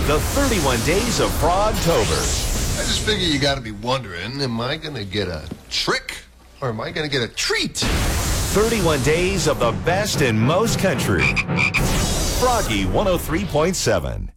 the 31 days of Frogtober. I just figure you got to be wondering, am I going to get a trick or am I going to get a treat? 31 days of the best in most country. Froggy 103.7.